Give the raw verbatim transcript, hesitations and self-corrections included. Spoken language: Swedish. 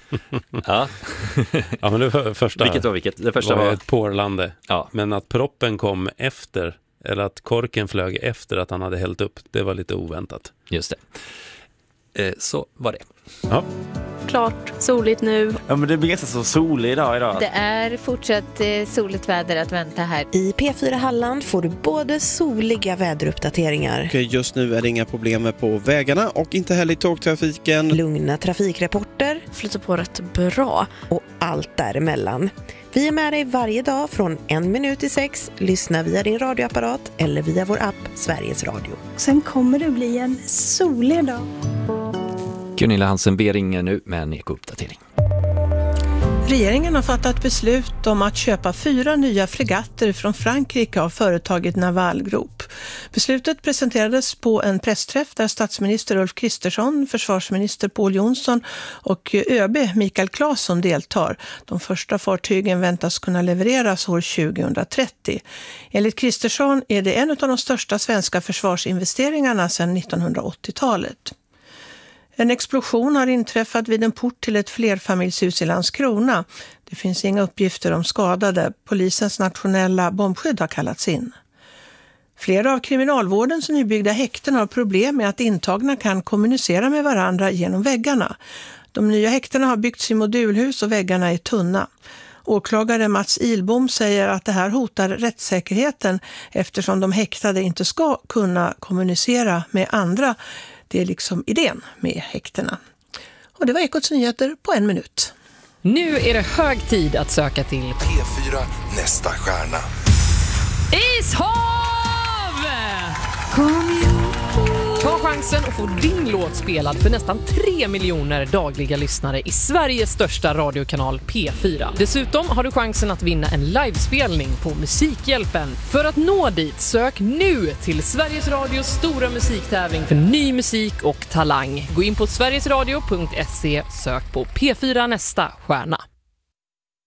Ja. Ja, men det för, första Vilket var vilket? Det första var, var ett porlande. Ja. Men att proppen kom efter, eller att korken flög efter att han hade hällt upp, det var lite oväntat. Just det. Eh, så var det. Ja. Klart, soligt nu. Ja, men det blir ganska så solig idag idag. Det är fortsatt eh, soligt väder att vänta här. I P fyra Halland får du både soliga väderuppdateringar. Okej, just nu är det inga problem på vägarna och inte heller i tågtrafiken. Lugna trafikrapporter. Flyter på rätt bra. Och allt däremellan. Vi är med dig varje dag från en minut till sex. Lyssna via din radioapparat eller via vår app Sveriges Radio. Sen kommer det bli en solig dag. Gunilla Hansen Bering nu med en ekouppdatering. Regeringen har fattat beslut om att köpa fyra nya fregatter från Frankrike av företaget Naval Group. Beslutet presenterades på en pressträff där statsminister Ulf Kristersson, försvarsminister Pål Jonsson och ÖB Mikael Claesson deltar. De första fartygen väntas kunna levereras år tjugohundratrettio. Enligt Kristersson är det en av de största svenska försvarsinvesteringarna sedan nittonhundraåttiotalet. En explosion har inträffat vid en port till ett flerfamiljshus i Landskrona. Det finns inga uppgifter om skadade. Polisens nationella bombskydd har kallats in. Flera av kriminalvårdens nybyggda häkten har problem med att intagna kan kommunicera med varandra genom väggarna. De nya häktena har byggts i modulhus och väggarna är tunna. Åklagare Mats Ilbom säger att det här hotar rättssäkerheten eftersom de häktade inte ska kunna kommunicera med andra. Det är liksom idén med häktena. Och det var Ekots nyheter på en minut. Nu är det hög tid att söka till P fyra nästa stjärna. Ishav! Kom igen. Ta chansen och få din låt spelad för nästan tre miljoner dagliga lyssnare i Sveriges största radiokanal P fyra. Dessutom har du chansen att vinna en livespelning på Musikhjälpen. För att nå dit, sök nu till Sveriges Radios stora musiktävling för ny musik och talang. Gå in på sverigesradio punkt se, sök på P fyra nästa stjärna.